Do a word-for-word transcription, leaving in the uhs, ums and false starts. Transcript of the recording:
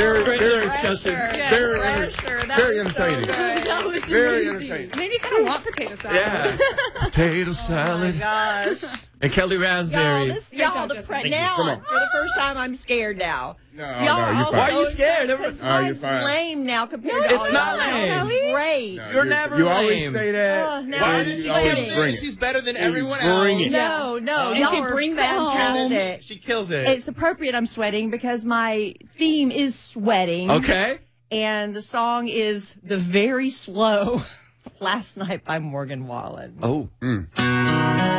very, Great very, discussion. very, Yeah. very, Pressure. That very was so entertaining. good. That was Very amazing. entertaining. Maybe you kind of want potato salad. Yeah. Potato Oh salad. my gosh. And Kelly Y'all, Raspberry. this, y'all, the pre- now, Come on. for the first time, I'm scared now. No, Y'all no, are you're all fine. Why are you so scared? excited 'cause Oh, you're mine's fine. lame now compared No, to it's all not y'all. lame. It's great. No, You're never You always lame. say that. Oh, now and I'm you just always sweating. bring it. She's better than And everyone bring else. it. No, no, And y'all she are brings it home. fantastic. She kills it. It's appropriate I'm sweating because my theme is sweating. Okay. And the song is The Very Slow Last Night by Morgan Wallen. Oh.